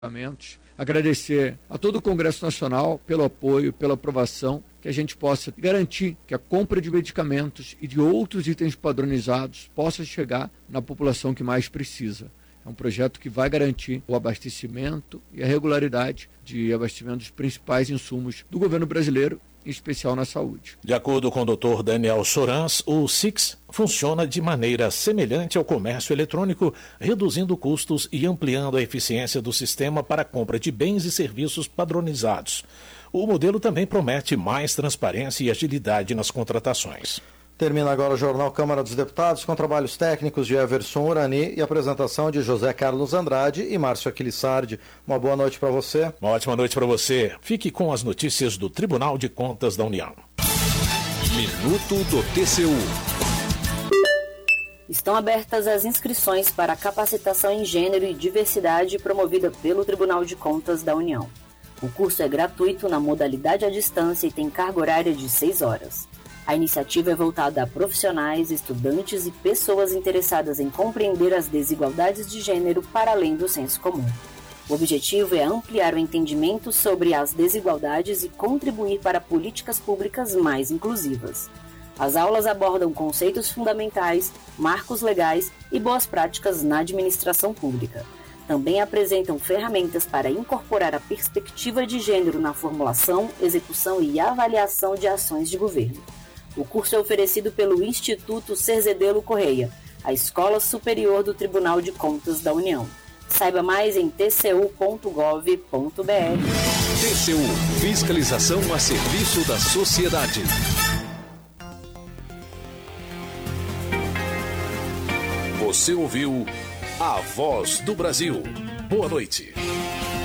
Agradecer a todo o Congresso Nacional pelo apoio, pela aprovação, que a gente possa garantir que a compra de medicamentos e de outros itens padronizados possa chegar na população que mais precisa. É um projeto que vai garantir o abastecimento e a regularidade de abastecimento dos principais insumos do governo brasileiro, em especial na saúde. De acordo com o Dr. Daniel Sorans, o SIX funciona de maneira semelhante ao comércio eletrônico, reduzindo custos e ampliando a eficiência do sistema para a compra de bens e serviços padronizados. O modelo também promete mais transparência e agilidade nas contratações. Termina agora o Jornal Câmara dos Deputados com trabalhos técnicos de Everson Urani e apresentação de José Carlos Andrade e Márcio Aquilissardi. Uma boa noite para você. Uma ótima noite para você. Fique com as notícias do Tribunal de Contas da União. Minuto do TCU. Estão abertas as inscrições para a capacitação em gênero e diversidade promovida pelo Tribunal de Contas da União. O curso é gratuito na modalidade à distância e tem carga horária de 6 horas. A iniciativa é voltada a profissionais, estudantes e pessoas interessadas em compreender as desigualdades de gênero para além do senso comum. O objetivo é ampliar o entendimento sobre as desigualdades e contribuir para políticas públicas mais inclusivas. As aulas abordam conceitos fundamentais, marcos legais e boas práticas na administração pública. Também apresentam ferramentas para incorporar a perspectiva de gênero na formulação, execução e avaliação de ações de governo. O curso é oferecido pelo Instituto Cerzedelo Correia, a Escola Superior do Tribunal de Contas da União. Saiba mais em tcu.gov.br. TCU, fiscalização a serviço da sociedade. Você ouviu A Voz do Brasil. Boa noite.